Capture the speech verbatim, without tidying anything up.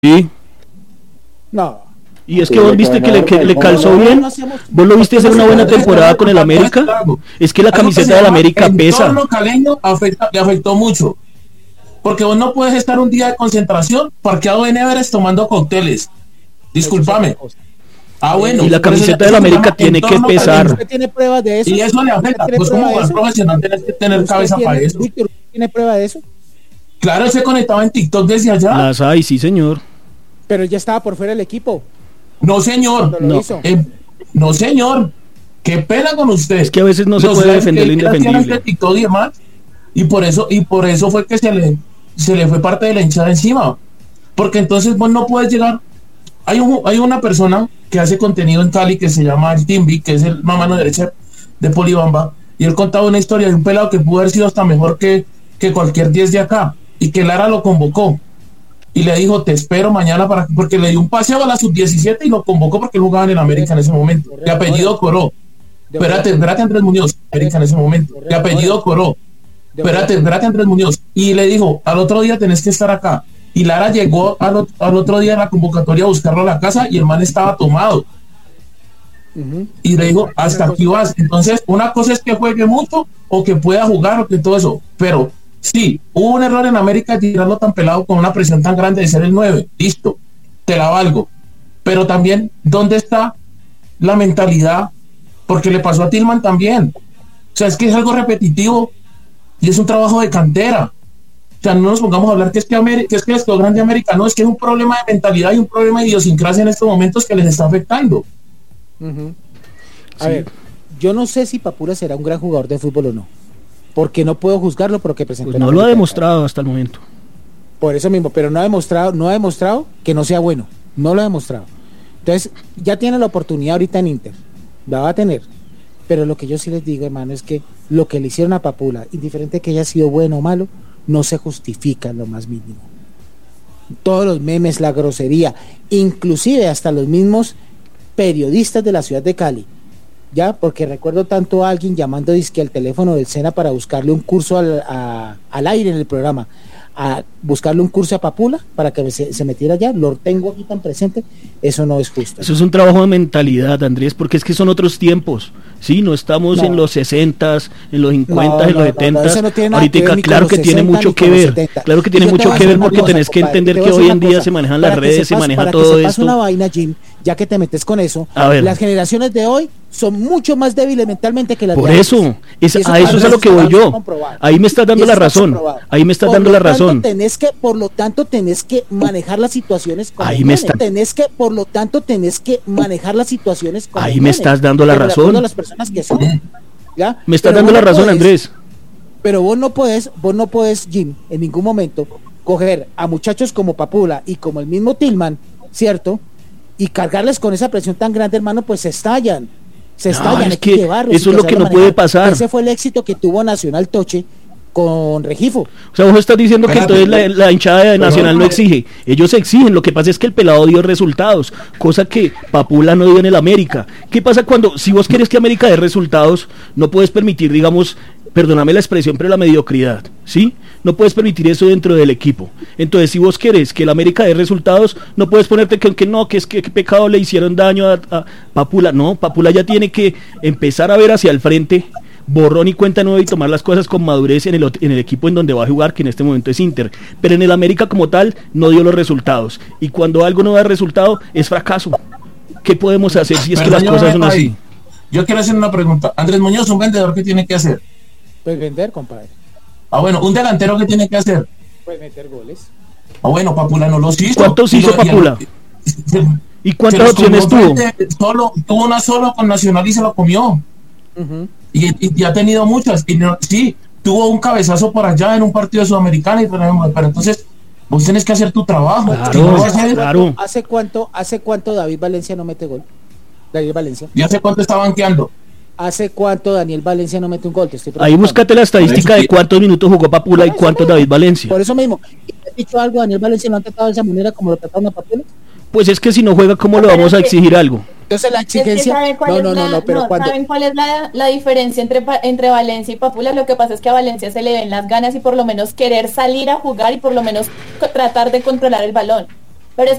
Sí. No. Y es que vos viste que le, que le calzó bien. ¿Vos lo viste hacer una buena temporada con el América? Es que la camiseta del América pesa. El entorno caleño afecta, le afectó mucho. Porque vos no puedes estar un día de concentración parqueado en Everest tomando cócteles. Discúlpame. Ah, bueno. Y la camiseta del América tiene que pesar. ¿Usted tiene pruebas de eso? Y eso le afecta. Pues como jugador profesional tenés que tener cabeza para eso. Víctor, ¿tiene prueba de eso? Claro, se conectaba en TikTok desde allá. Las hay, sí, señor. Pero ya estaba por fuera del equipo. No, señor. No. Eh, no, señor. Qué pena con usted. Es que a veces no se puede defender lo indefendible. TikTok y demás. Y por eso, y por eso fue que se le, se le fue parte de la hinchada encima. Porque entonces vos no puedes llegar. Hay, un, hay una persona que hace contenido en Cali que se llama el Timbi, que es el mano derecha de Polibamba. Y él contaba una historia de un pelado que pudo haber sido hasta mejor que, que cualquier diez de acá. Y que Lara lo convocó. Y le dijo, te espero mañana para... Porque le dio un paseo a la sub diecisiete y lo convocó porque él jugaba en el América en ese momento. De apellido Coró. Espérate, espérate, Andrés Muñoz. América en ese momento. De apellido Coró. Espérate, espérate, Andrés Muñoz. Y le dijo, al otro día tenés que estar acá. Y Lara llegó al, al otro día en la convocatoria a buscarlo a la casa y el man estaba tomado. Uh-huh. Y le dijo, hasta aquí vas. Entonces, una cosa es que juegue mucho o que pueda jugar o que todo eso. Pero... sí, hubo un error en América de tirarlo tan pelado con una presión tan grande de ser el nueve, listo, te la valgo, pero también, ¿dónde está la mentalidad? Porque le pasó a Tillman también, o sea, es que es algo repetitivo y es un trabajo de cantera, o sea, no nos pongamos a hablar que es que, América, que, es que es lo grande América, no, es que es un problema de mentalidad y un problema de idiosincrasia en estos momentos que les está afectando. Uh-huh. A sí. ver, yo no sé si Papura será un gran jugador de fútbol o no, porque no puedo juzgarlo porque presentó. Pues no lo ha demostrado hasta el momento. Por eso mismo, pero no ha demostrado, no ha demostrado que no sea bueno, no lo ha demostrado. Entonces, ya tiene la oportunidad ahorita en Inter, la va a tener. Pero lo que yo sí les digo, hermano, es que lo que le hicieron a Papula, indiferente que haya sido bueno o malo, no se justifica en lo más mínimo. Todos los memes, la grosería, inclusive hasta los mismos periodistas de la ciudad de Cali, ya, porque recuerdo tanto a alguien llamando disque al teléfono del Sena para buscarle un curso al, a, al aire en el programa, a buscarle un curso a Papula para que se, se metiera allá, lo tengo aquí tan presente, eso no es justo. Eso es un trabajo de mentalidad, Andrés, porque es que son otros tiempos, sí, no estamos no. en los sesentas, en los cincuentas, no, en los setentas, no, no, no, no ahorita claro que tiene mucho que ver, setenta. Claro que tiene mucho que ver porque cosa, tenés que entender que hoy en día cosa, se manejan las redes, se, se maneja para todo que esto. Una vaina, Jim, ya que te metes con eso, las generaciones de hoy son mucho más débiles mentalmente que las por de eso, es, eso a eso es a lo que voy yo. Ahí me estás dando la razón. Ahí me estás por dando la razón. Tenés que, por lo tanto, tenés que manejar las situaciones como ahí me está... tenés que, por lo tanto, tenés que manejar las situaciones como ahí me estás dando la razón. A las personas que son, ¿ya? Me estás dando la razón, podés, Andrés. Pero vos no podés, vos no podés, Jim, en ningún momento coger a muchachos como Papula y como el mismo Tillman, ¿cierto? Y cargarles con esa presión tan grande, hermano, pues se estallan. Se estallan, no, es hay que, que llevarlos, eso es lo que no puede pasar. Ese fue el éxito que tuvo Nacional Toche con Regifo. O sea, vos estás diciendo que entonces la, la hinchada de Nacional no exige. Ellos exigen, lo que pasa es que el pelado dio resultados, cosa que Papula no dio en el América. ¿Qué pasa cuando, si vos querés que América dé resultados, no puedes permitir, digamos, perdóname la expresión, pero la mediocridad, ¿sí? No puedes permitir eso dentro del equipo. Entonces, si vos querés que el América dé resultados, no puedes ponerte que, que no, que es que, que pecado le hicieron daño a, a Papula. No, Papula ya tiene que empezar a ver hacia el frente, borrón y cuenta nueva y tomar las cosas con madurez en el, en el equipo en donde va a jugar, que en este momento es Inter. Pero en el América como tal, no dio los resultados. Y cuando algo no da resultado, es fracaso. ¿Qué podemos hacer si es Pero que las cosas son así? Yo quiero hacer una pregunta. Andrés Muñoz, un vendedor, ¿qué tiene que hacer? Pues vender, compadre. Ah, bueno, un delantero que tiene que hacer. Pues meter goles. Ah, bueno, Papula no los hizo. ¿Cuántos hizo Papula? ¿Y, ¿Y cuántas opciones tuvo? Solo, tuvo una sola con Nacional y se lo comió. Uh-huh. y, y, y ha tenido muchas. Y no, sí, tuvo un cabezazo por allá en un partido sudamericano, y, pero, pero entonces vos tenés que hacer tu trabajo. Claro, no hacer, claro. ¿Hace cuánto, ¿Hace cuánto David Valencia no mete gol? David Valencia. ¿Y hace cuánto está banqueando? ¿Hace cuánto Daniel Valencia no mete un gol? Te estoy Ahí búscate la estadística de cuántos minutos jugó Papula y cuántos David Valencia. Por eso mismo. ¿Y te has dicho algo? ¿Daniel Valencia no han tratado de esa manera como lo trataron a Papula? Pues es que si no juega, ¿cómo le vamos a exigir algo? Entonces la exigencia... Es que no, no, no, no, pero no, cuando... ¿Saben cuál es la, la diferencia entre, entre Valencia y Papula? Lo que pasa es que a Valencia se le ven las ganas y por lo menos querer salir a jugar y por lo menos tratar de controlar el balón.